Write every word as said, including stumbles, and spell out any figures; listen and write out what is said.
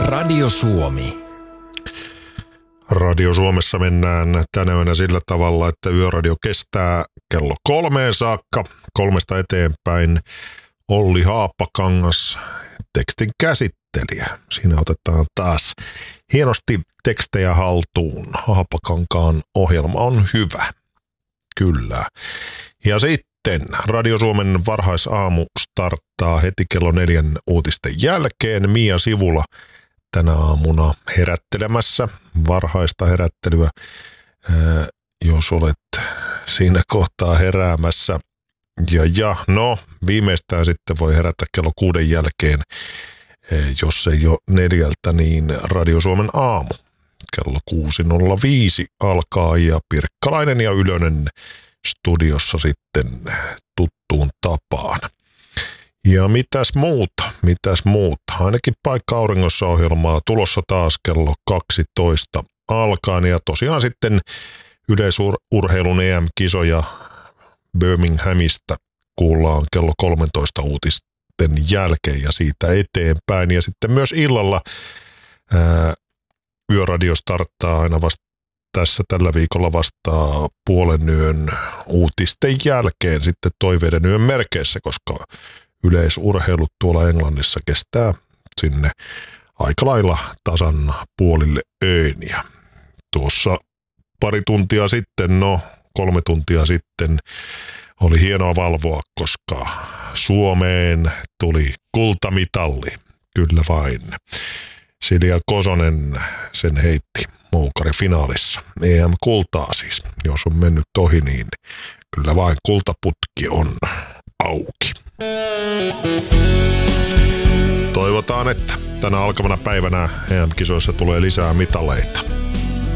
Radio Suomi. Radio Suomessa mennään tänä yönä sillä tavalla, että yöradio kestää kello kolmeen saakka. Kolmesta eteenpäin Olli Haappakangas, tekstin käsittelijä. Siinä otetaan taas hienosti tekstejä haltuun. Haappakankaan ohjelma on hyvä. Kyllä. Ja sitten Radio Suomen varhaisaamu starttaa heti kello neljän uutisten jälkeen. Mia Sivula tänä aamuna herättelemässä, varhaista herättelyä, ää, jos olet siinä kohtaa heräämässä. Ja, ja no, viimeistään sitten voi herätä kello kuuden jälkeen, ää, jos ei ole neljältä, niin Radio Suomen aamu. Kello kuusi nolla viisi alkaa ja Pirkkalainen ja Ylönen studiossa sitten tuttuun tapaan. Ja mitäs muuta, mitäs muuta. Ainakin Paikka auringossa -ohjelmaa tulossa taas kello kaksitoista alkaen. Ja tosiaan sitten yleisurheilun E M-kisoja Birminghamista kuullaan kello kolmetoista uutisten jälkeen ja siitä eteenpäin. Ja sitten myös illalla ää, yöradio starttaa aina vasta tässä tällä viikolla vasta puolen yön uutisten jälkeen sitten toiveiden yön merkeissä, koska yleisurheilut tuolla Englannissa kestää sinne aika lailla tasan puolille öin. Ja tuossa pari tuntia sitten, no kolme tuntia sitten oli hienoa valvoa, koska Suomeen tuli kultamitalli. Kyllä vain. Silja Kosonen sen heitti moukarifinaalissa. E M-kultaa siis. Jos on mennyt ohi, niin kyllä vain kultaputki on auki. Toivotaan, että tänä alkavana päivänä E M-kisoissa tulee lisää mitaleita.